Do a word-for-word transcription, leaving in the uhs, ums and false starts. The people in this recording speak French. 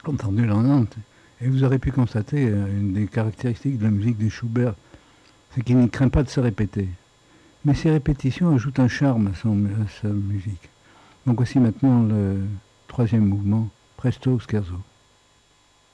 entendu l'entente. Et vous aurez pu constater euh, une des caractéristiques de la musique de Schubert, c'est qu'il ne craint pas de se répéter. Mais ces répétitions ajoutent un charme à, son, à sa musique. Donc voici maintenant le troisième mouvement, Presto Scherzo.